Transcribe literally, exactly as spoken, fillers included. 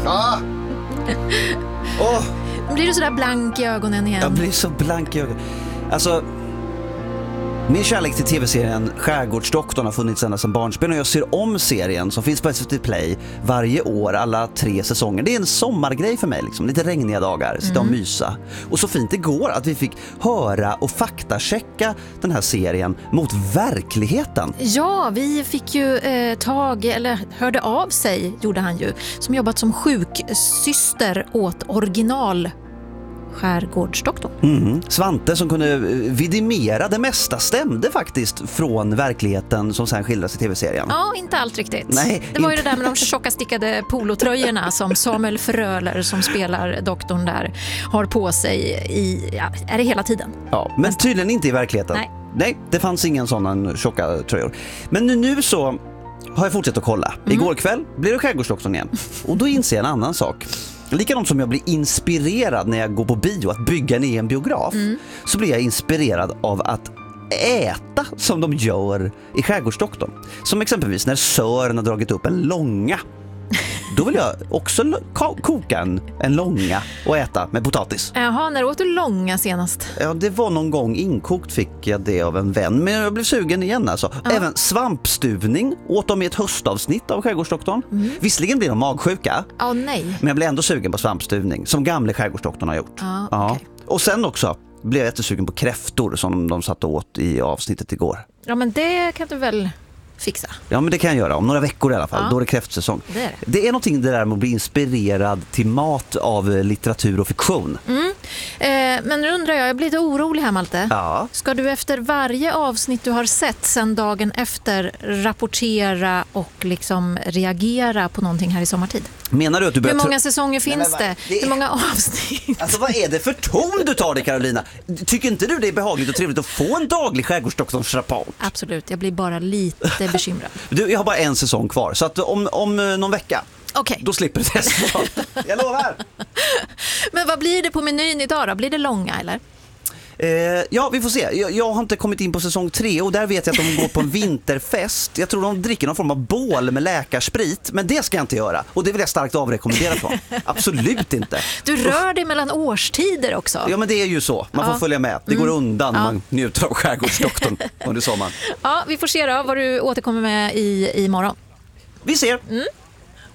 Ah! Oh. Blir du sådär blank i ögonen igen? Jag blir så blank i ögonen. Alltså, min kärlek till tv-serien Skärgårdsdoktorn har funnits ända sedan barnsben, och jag ser om serien som finns på S V T Play varje år, alla tre säsonger. Det är en sommargrej för mig, liksom. Lite regniga dagar, sitta och mysa. Och så fint det går att vi fick höra och faktachecka den här serien mot verkligheten. Ja, vi fick ju eh, tag, eller hörde av sig, gjorde han ju, som jobbat som sjuksyster åt original Skärgårdsdoktorn. Mm. Svante som kunde vidimera det mesta stämde faktiskt från verkligheten som sen skildras i tv-serien. Ja, inte allt riktigt. Nej, det var inte. ju det där med de tjocka stickade polotröjorna som Samuel Fröler som spelar doktorn där har på sig i, ja, är det hela tiden. Ja, men tydligen inte i verkligheten. Nej. Nej, det fanns ingen sådana tjocka tröjor. Men nu, nu så har jag fortsatt att kolla. Mm. Igår kväll blev det Skärgårdsdoktorn igen. Och då inser jag en annan sak. Likadant som jag blir inspirerad när jag går på bio att bygga en egen biograf, mm. så blir jag inspirerad av att äta som de gör i Skärgårdsdoktorn. Som exempelvis när Sören har dragit upp en långa. Då vill jag också koka en, en långa och äta med potatis. Jaha, när åt du långa senast? Ja, det var någon gång inkokt fick jag det av en vän. Men jag blev sugen igen alltså. Ja. Även svampstuvning åt de i ett höstavsnitt av Skärgårdsdoktorn. Mm. Visserligen blir de magsjuka. Åh oh, nej. Men jag blev ändå sugen på svampstuvning, som gamle Skärgårdsdoktorn har gjort. Ah, ja. Okay. Och sen också blev jag jättesugen på kräftor som de satt åt i avsnittet igår. Ja, men det kan du väl fixa? Ja, men det kan jag göra. Om några veckor i alla fall. Ja. Då är det kräftsäsong. Det är, det. det är någonting det där med att bli inspirerad till mat av litteratur och fiktion. Mm. Eh, men nu undrar jag, jag blir lite orolig här, Malte. Ja. Ska du efter varje avsnitt du har sett sen dagen efter rapportera och liksom reagera på någonting här i sommartid? Menar du att du börjar... Hur många säsonger finns Nej, men, det? det är... Hur många avsnitt? Alltså vad är det för ton du tar dig, Carolina? Tycker inte du det är behagligt och trevligt att få en daglig Skärgårdsdoktorns rapport? Absolut, jag blir bara lite bekymrad. Du, jag har bara en säsong kvar, så att om, om någon vecka, okay. då slipper du testa. Jag lovar! Men vad blir det på menyn idag då? Blir det långa eller? Eh, ja, vi får se. Jag, jag har inte kommit in på säsong tre och där vet jag att de går på en vinterfest. Jag tror de dricker någon form av bål med läkarsprit, men det ska jag inte göra. Och det vill jag starkt avrekommendera från. Absolut inte. Du rör dig mellan årstider också. Ja, men det är ju så. Man får ja. följa med. Det går undan när mm. man njuter av Skärgårdsdoktorn under sommaren. Ja, vi får se då vad du återkommer med i, i morgon. Vi ser. Mm.